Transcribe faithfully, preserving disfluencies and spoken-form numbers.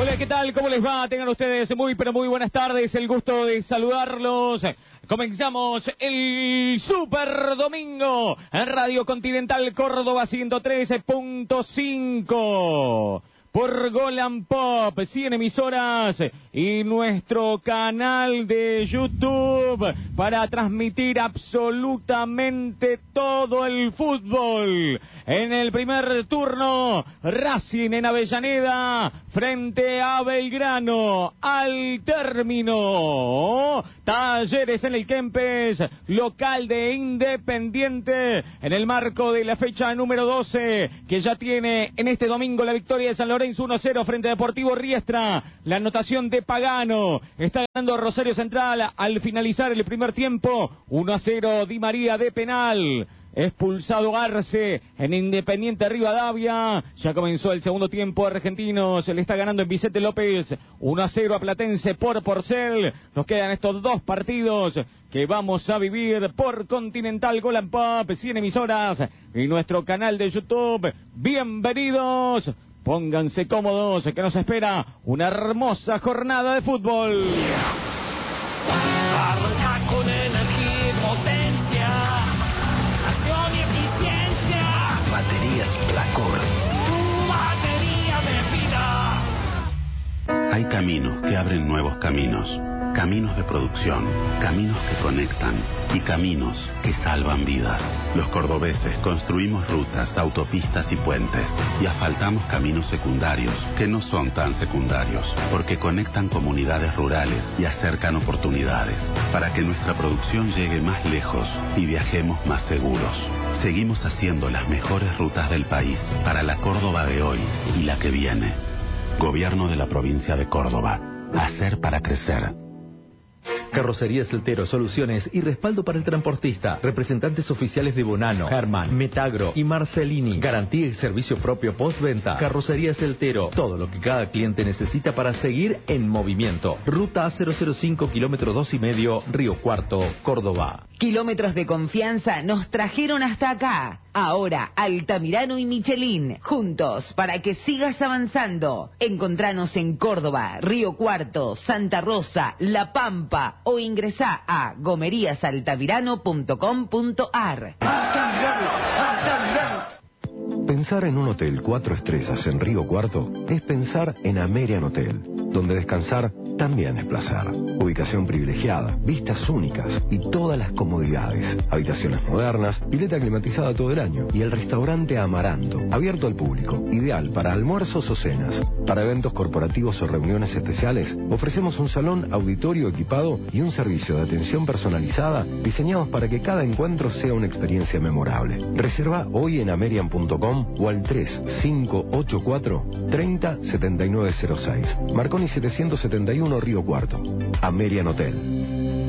Hola, ¿qué tal? ¿Cómo les va? Tengan ustedes muy, pero muy buenas tardes. El gusto de saludarlos. Comenzamos el Super Domingo en Radio Continental Córdoba ciento trece punto cinco. Por Gol and Pop, cien emisoras y nuestro canal de YouTube para transmitir absolutamente todo el fútbol. En el primer turno, Racing en Avellaneda frente a Belgrano. Al término, Talleres en el Kempes, local de Independiente, en el marco de la fecha número doce, que ya tiene en este domingo la victoria de San Lorenzo uno a cero frente a Deportivo Riestra. La anotación de Pagano. Está ganando Rosario Central al finalizar el primer tiempo. uno a cero Di María de penal. Expulsado Arce en Independiente Rivadavia. Ya comenzó el segundo tiempo argentino. Se le está ganando en Vicente López. uno a cero a Platense por Porcel. Nos quedan estos dos partidos que vamos a vivir por Continental Gol and Pop, cien emisoras y nuestro canal de YouTube. Bienvenidos. Pónganse cómodos, que nos espera una hermosa jornada de fútbol. Arranca con energía y potencia, acción y eficiencia. Baterías Placor. Tu batería de vida. Hay caminos que abren nuevos caminos. Caminos de producción, caminos que conectan y caminos que salvan vidas. Los cordobeses construimos rutas, autopistas y puentes y asfaltamos caminos secundarios que no son tan secundarios porque conectan comunidades rurales y acercan oportunidades para que nuestra producción llegue más lejos y viajemos más seguros. Seguimos haciendo las mejores rutas del país para la Córdoba de hoy y la que viene. Gobierno de la provincia de Córdoba. Hacer para crecer. Carrocerías Celtero, soluciones y respaldo para el transportista. Representantes oficiales de Bonano, Herman, Metagro y Marcelini. Garantía y servicio propio postventa. Carrocerías Celtero, todo lo que cada cliente necesita para seguir en movimiento. Ruta A cero cero cinco, kilómetro dos y medio, Río Cuarto, Córdoba. Kilómetros de confianza nos trajeron hasta acá. Ahora, Altamirano y Michelin, juntos para que sigas avanzando. Encontranos en Córdoba, Río Cuarto, Santa Rosa, La Pampa o ingresá a gomerías altamirano punto com punto ar. Pensar en un hotel cuatro estrellas en Río Cuarto es pensar en Amerian Hotel, donde descansar también es placer. Ubicación privilegiada, vistas únicas y todas las comodidades. Habitaciones modernas, pileta climatizada todo el año y el restaurante Amaranto, abierto al público, ideal para almuerzos o cenas. Para eventos corporativos o reuniones especiales, ofrecemos un salón auditorio equipado y un servicio de atención personalizada diseñados para que cada encuentro sea una experiencia memorable. Reserva hoy en amerian punto com o al tres cinco ocho cuatro, tres cero, siete nueve cero seis. Marconi setecientos setenta y uno, Río Cuarto. Amerian Hotel.